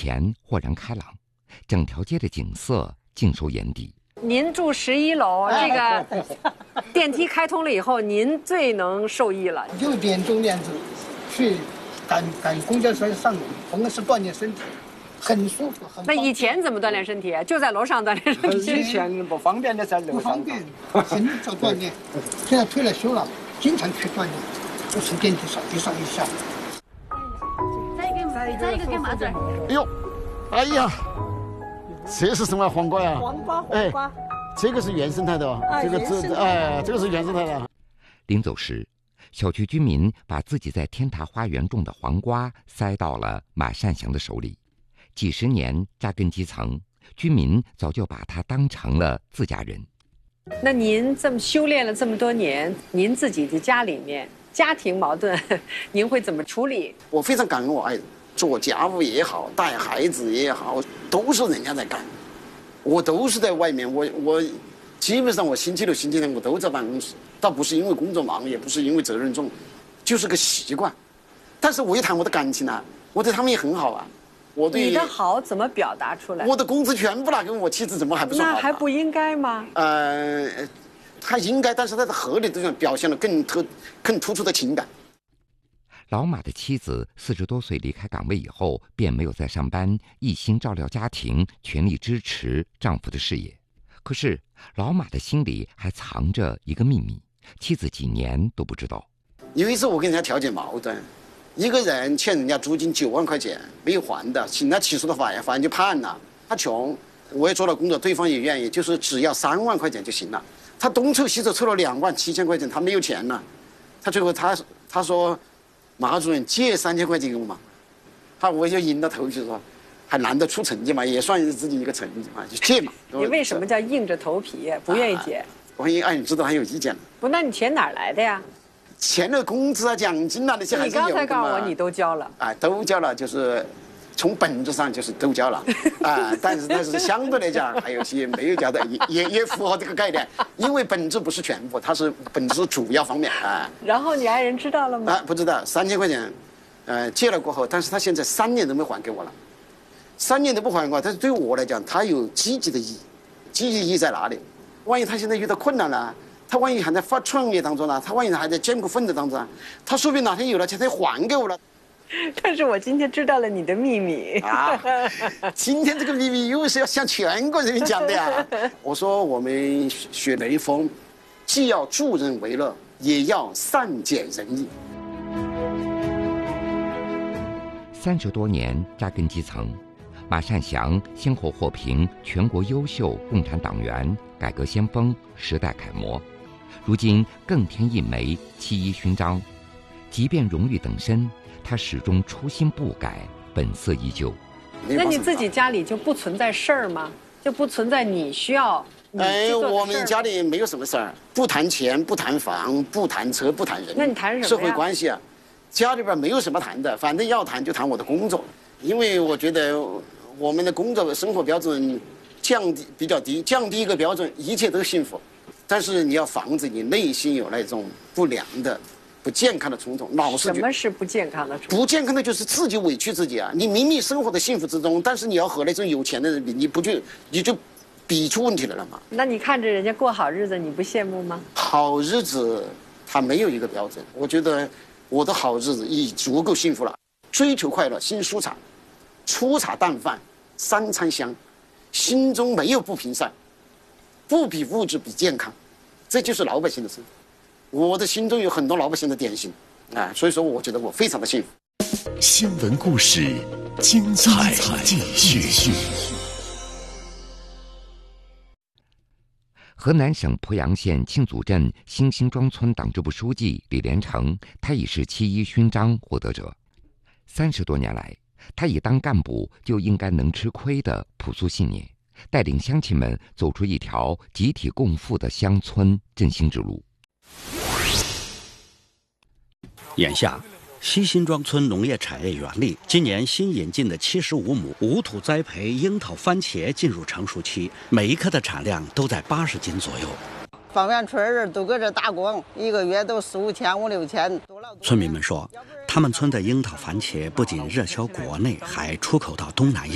前豁然开朗，整条街的景色尽收眼底。 您住11楼，这个电梯开通了以后，您最能受益了。 6点钟那样子去赶公交车上，同样是锻炼身体，很舒服。 那以前怎么锻炼身体？就在楼上锻炼身体。 以前不方便的在楼上。不方便，很做锻炼。现在退了休了，经常去锻炼，就是电梯上一上一下。 再一个干嘛子？ 哎呦，哎呀，这是什么黄瓜呀？ 黄瓜。 这个是原生态的哦，这个是原生态的。 临走时，小区居民把自己在天台花园种的黄瓜塞到了马善祥的手里。几十年扎根基层，居民早就把他当成了自家人。 那您这么修炼了这么多年，您自己的家里面家庭矛盾，您会怎么处理？ 我非常感恩我爱人，做家务也好，带孩子也好，都是人家在干。我都是在外面，我基本上我星期六、星期天我都在办公室，倒不是因为工作忙，也不是因为责任重，就是个习惯。但是我一谈我的感情啊，我对他们也很好啊。我对你的好怎么表达出来？ 我的工资全部拿给我妻子，怎么还不算好？ 那还不应该吗？ 他应该，但是他的合理的表现了更突出的情感。 老马的妻子40多岁离开岗位以后，便没有再上班，一心照料家庭，全力支持丈夫的事业。可是老马的心里还藏着一个秘密，妻子几年都不知道。 有一次我跟人家调解矛盾，一个人欠人家租金9万块钱没有还的，请他起诉的法院就判了。他穷，我也做了工作，对方也愿意，就是只要3万块钱就行了。他东凑西凑凑了2万7千块钱，他没有钱了。他最后他说。马主任借3000块钱给我嘛，我就硬着头皮说，还难得出成绩嘛，也算是自己一个成绩嘛，就借嘛。 你为什么叫硬着头皮不愿意借？ 万一爱人知道还有意见了。 不，那你钱哪儿来的呀？ 钱的工资啊、奖金啊那些还是有的嘛。 你刚才告诉我你都交了。 都交了，就是从本质上就是都交了但是相对来讲还有些没有交的，也符合这个概念，因为本质不是全部，本质是主要方面然后你爱人知道了吗？ 不知道，3000块钱，借了过后，但是他现在3年都没还给我了，3年都不还给我，但是对我来讲，他有积极的意义，积极意义在哪里？万一他现在遇到困难了，他万一还在创业当中呢，他万一还在艰苦奋斗当中，他说不定哪天有了钱他还给我了。 但是我今天知道了你的秘密今天这个秘密又是要向全国人民讲的呀。我说我们学雷锋，既要助人为乐，也要善解人意。 30多年扎根基层，马善祥先后获评全国优秀共产党员、改革先锋、时代楷模，如今更添一枚7·1勋章。即便荣誉等身，他始终初心不改，本色依旧。 那你自己家里就不存在事儿吗？就不存在你需要我们家里没有什么事儿，不谈钱，不谈房，不谈车，不谈人。 那你谈什么呀？ 社会关系啊，家里边没有什么谈的，反正要谈就谈我的工作，因为我觉得我们的工作生活标准比较低，降低一个标准，一切都幸福。但是你要防止你内心有那种不良的。不健康的冲动，老是什么是不健康的冲动？ 不健康的就是自己委屈自己啊！你明明生活在幸福之中，但是你要和那种有钱的人比，你就比出问题来了嘛。 那你看着人家过好日子，你不羡慕吗？ 好日子它没有一个标准，我觉得我的好日子已足够幸福了。追求快乐，心舒畅，粗茶淡饭3餐香，心中没有不平散，不比物质比健康，这就是老百姓的生活。我的心中有很多老百姓的典型所以说我觉得我非常的幸福。 新闻故事精彩继续。 河南省濮阳县青组镇新辛庄村党支部书记李连成，他已是7·1勋章获得者。30多年来，他以当干部就应该能吃亏的朴素信念，带领乡亲们走出一条集体共富的乡村振兴之路。 眼下，西辛庄村农业产业园里今年新引进的75亩无土栽培樱桃番茄进入成熟期，每一颗的产量都在80斤左右。 方圆村人都搁这打工，一个月都4、5千、5、6千。 村民们说，他们村的樱桃番茄不仅热销国内，还出口到东南亚。